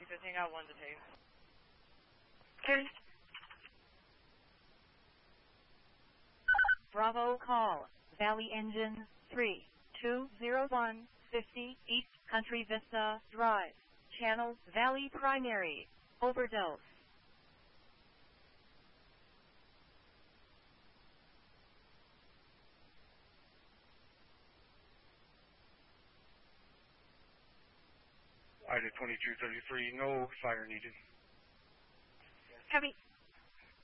15 got one to take. Okay. Bravo call. Valley Engine 3201 50 East Country Vista Drive. Channel Valley Primary. Overdose. Ida 2233, no fire needed. Copy.